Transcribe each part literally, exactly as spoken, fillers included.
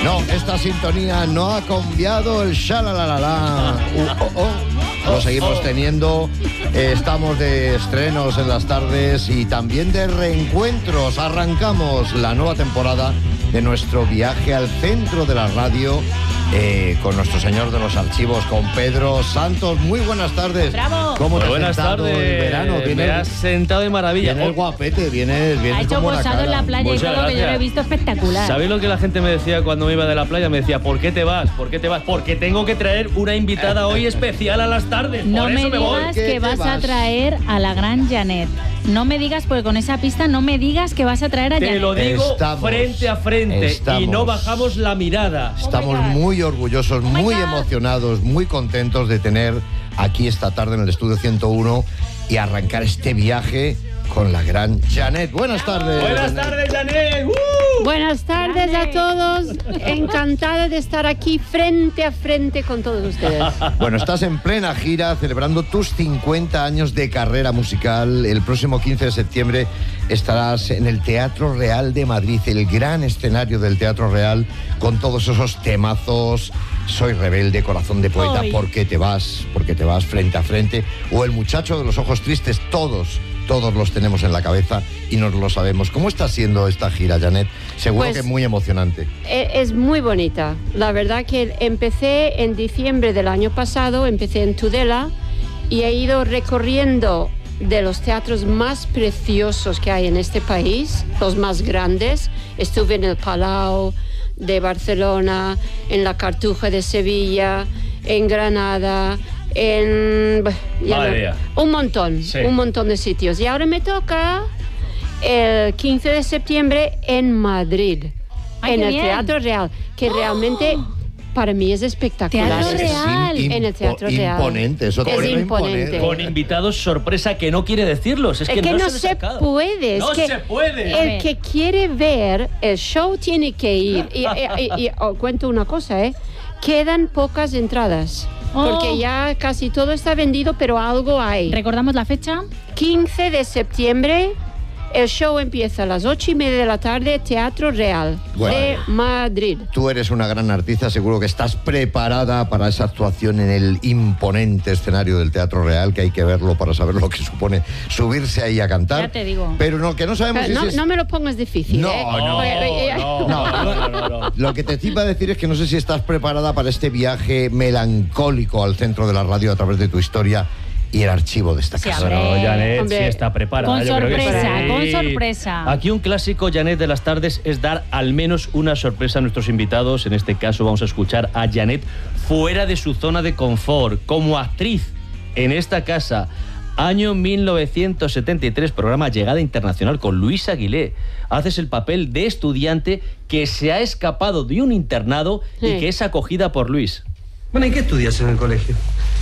No, esta sintonía no ha cambiado el shalalalala. Uh, oh, oh. Lo seguimos teniendo. Eh, estamos de estrenos en las tardes y también de reencuentros. Arrancamos la nueva temporada de nuestro viaje al centro de la radio eh, con nuestro señor de los archivos, con Pedro Santos. Muy buenas tardes. ¡Bravo! ¿Cómo te Muy buenas has sentado tardes. el verano? Me ¿Vienes, has sentado de maravilla. vienes guapete? ¿Vienes, vienes Ha hecho con buena posado cara? en la playa y Muchas todo, que yo lo he gracias. visto espectacular. ¿Sabéis lo que la gente me decía cuando me iba de la playa? Me decía, ¿por qué te vas? ¿Por qué te vas? Porque tengo que traer una invitada hoy especial a las tardes. No Por me eso me voy. digas ¿Qué que te vas a vas? traer a la gran Janet. No me digas, porque con esa pista no me digas que vas a traer a Te Janet. lo digo Estamos, frente a frente estamos. y no bajamos la mirada. Estamos Oh my God. muy orgullosos, Oh my muy God. emocionados, muy contentos de tener aquí esta tarde en el Estudio ciento uno y arrancar este viaje con la gran Janet. Buenas tardes. Buenas Janet. tardes, Janet. ¡Uh! Buenas tardes Grande. a todos. Encantada de estar aquí frente a frente con todos ustedes. Bueno, estás en plena gira celebrando tus cincuenta años de carrera musical. El próximo quince de septiembre estarás en el Teatro Real de Madrid, el gran escenario del Teatro Real, con todos esos temazos. Soy rebelde, corazón de poeta, Ay. ¿por qué te vas? Porque te vas frente a frente. O el muchacho de los ojos tristes, todos, todos los tenemos en la cabeza y nos lo sabemos. ¿Cómo está siendo esta gira, Janet? Seguro Pues- que muy emocionante. E- Es muy bonita. La verdad que empecé en diciembre del año pasado, empecé en Tudela y he ido recorriendo de los teatros más preciosos que hay en este país, los más grandes. Estuve en el Palau de Barcelona, en la Cartuja de Sevilla, en Granada, en... ya Madre no- mía. un montón, Sí. un montón de sitios. Y ahora me toca el quince de septiembre en Madrid, Ay, en qué el bien. Teatro Real, que realmente para mí es espectacular. Teatro Real. im- En el Teatro Real. Imponente, eso te Es iba a imponente. imponer. Con invitados sorpresa que no quiere decirlos. Es Es que, que, no, se, se les acaba. puede. No es que se puede. A ver. El que quiere ver el show tiene que ir. Y, y- y- y os cuento una cosa, ¿eh? Quedan pocas entradas. Oh. Porque ya casi todo está vendido, pero algo hay. ¿Recordamos la fecha? quince de septiembre, el show empieza a las ocho y media de la tarde, Teatro Real Bueno. de Madrid. Tú eres una gran artista, seguro que estás preparada para esa actuación en el imponente escenario del Teatro Real, que hay que verlo para saber lo que supone subirse ahí a cantar. Ya te digo. Pero lo que no sabemos Pero no, es... no me lo pongas difícil, No, ¿eh? no, Porque- eh, no, no, no, no, no. Lo que te iba a decir es que no sé si estás preparada para este viaje melancólico al centro de la radio a través de tu historia y el archivo de esta Sí, casa. hombre. Bueno, Janet Hombre. sí está preparada. Con yo creo que sorpresa, sí. con sorpresa. Aquí un clásico, Janet, de las tardes es dar al menos una sorpresa a nuestros invitados. En este caso vamos a escuchar a Janet fuera de su zona de confort, como actriz en esta casa. Año mil novecientos setenta y tres, programa Llegada Internacional con Luis Aguilé. Haces el papel de estudiante que se ha escapado de un internado y Sí. que es acogida por Luis. Bueno, ¿y qué estudias en el colegio?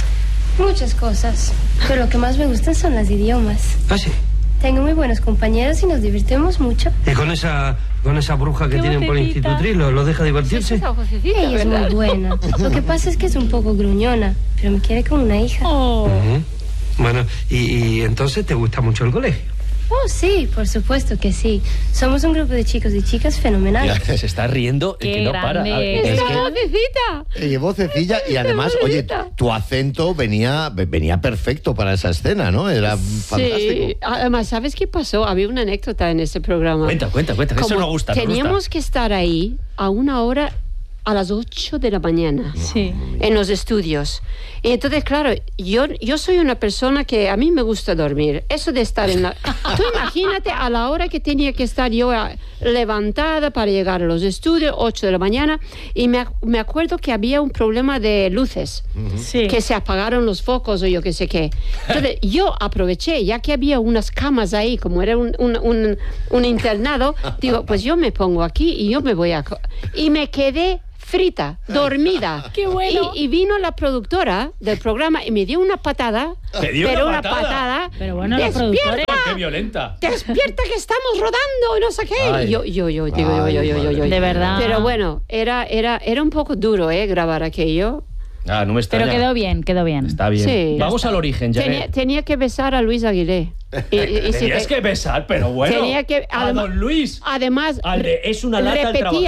Muchas cosas, pero lo que más me gustan son los idiomas. Ah, sí. Tengo muy buenos compañeros y nos divertimos mucho. ¿Y con esa, con esa bruja que Qué tienen por vocecita. institutriz lo, lo deja divertirse? Esa vocecita, Ella es ¿verdad? muy buena. Lo que pasa es que es un poco gruñona, pero me quiere como una hija. Oh. Ujú. Bueno, y, y entonces te gusta mucho el colegio. Oh, sí, por supuesto que sí. Somos un grupo de chicos y chicas fenomenal. Se está riendo y Qué que no para. grande. A ver, Es ¡Esa que- vocecita! Eh, vocecilla y además, oye, tu acento venía, venía perfecto para esa escena, ¿no? Era fantástico. Sí, además, ¿sabes qué pasó? Había una anécdota en ese programa. Cuenta, cuenta, cuenta, que eso Como nos gusta, nos Teníamos gusta. que estar ahí a una hora a las ocho de la mañana Sí. en los estudios. Y entonces, claro, yo, yo soy una persona que a mí me gusta dormir. Eso de estar en la... Tú imagínate a la hora que tenía que estar yo a- levantada para llegar a los estudios, ocho de la mañana, y me, ac- me acuerdo que había un problema de luces. Sí. Que se apagaron los focos o yo qué sé qué. Entonces yo aproveché, ya que había unas camas ahí, como era un, un, un, un internado, digo, pues yo me pongo aquí y yo me voy a... co-". Y me quedé frita, dormida. ¡Qué bueno! Y, y vino la productora del programa y me dio una patada. ¿Te dio pero una una patada? patada. Pero bueno, la ¡Despierta! productora... ¡Qué violenta! ¡Despierta que estamos rodando! Y no sé qué. Ay. Y yo, yo, yo, digo, yo, Ay, yo, yo, yo, yo. De verdad. Pero bueno, era, era, era un poco duro, ¿eh? Grabar aquello. Ah, no me extraña. Pero quedó bien, quedó bien. Está bien. Sí. Vamos al origen, Tenía, Janet. tenía que besar a Luis Aguilé. Y- y- y si Tenías te- que besar, pero bueno. Tenía que- a además- don Luis. Además, Al de, es una lata al repetía, trabajar.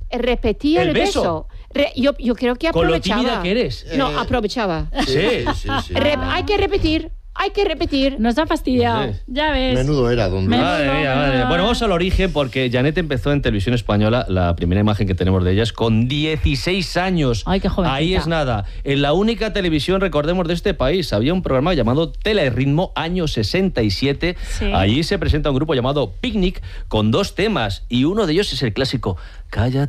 repetía el, ¿El beso? beso. Re- yo, yo creo que Con lo aprovechaba. tímida que eres. No, Eh, aprovechaba. Sí. sí, sí. Re- hay que repetir, hay que repetir. Nos ha fastidiado. Sí. Ya ves. Menudo era, don Menudo. Luis. Madre mía, madre mía. Bueno, vamos al origen porque Janet empezó en televisión española, la primera imagen que tenemos de ella es con dieciséis años. Ay, qué jovencita. Ahí es nada. En la única televisión, recordemos, de este país, había un programa llamado Teleritmo, año sesenta y siete. Sí. Allí se presenta un grupo llamado Picnic con dos temas y uno de ellos es el clásico Cállate.